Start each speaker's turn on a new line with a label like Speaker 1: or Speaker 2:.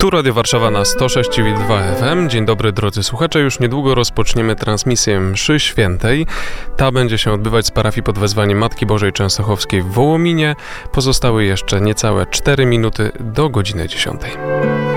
Speaker 1: Tu Radio Warszawa na 106,2 FM. Dzień dobry drodzy słuchacze. Już niedługo rozpoczniemy transmisję mszy świętej. Ta będzie się odbywać z parafii pod wezwaniem Matki Bożej Częstochowskiej w Wołominie. Pozostały jeszcze niecałe 4 minuty do godziny 10.